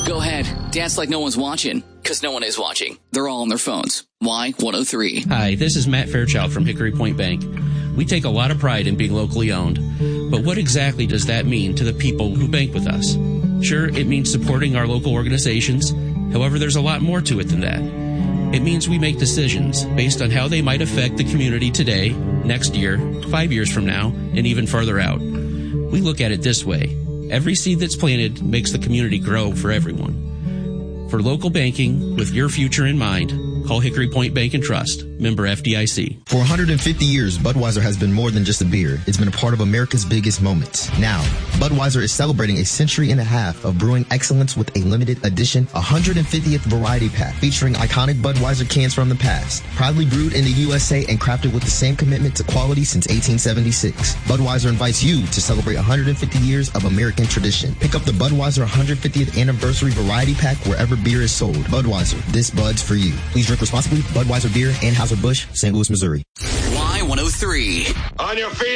Go ahead. Dance like no one's watching, because no one is watching. They're all on their phones. Y103. Hi, this is Matt Fairchild from Hickory Point Bank. We take a lot of pride in being locally owned, but what exactly does that mean to the people who bank with us? Sure, it means supporting our local organizations. However, there's a lot more to it than that. It means we make decisions based on how they might affect the community today, next year, 5 years from now, and even farther out. We look at it this way. Every seed that's planted makes the community grow for everyone. For local banking, with your future in mind, call Hickory Point Bank and Trust, member FDIC. For 150 years, Budweiser has been more than just a beer. It's been a part of America's biggest moments. Now, Budweiser is celebrating a century and a half of brewing excellence with a limited edition 150th variety pack featuring iconic Budweiser cans from the past. Proudly brewed in the USA and crafted with the same commitment to quality since 1876. Budweiser invites you to celebrate 150 years of American tradition. Pick up the Budweiser 150th Anniversary Variety Pack wherever beer is sold. Budweiser, this Bud's for you. Please drink responsibly. Budweiser Beer, Anheuser-Busch, St. Louis, Missouri. Y103. On your feet.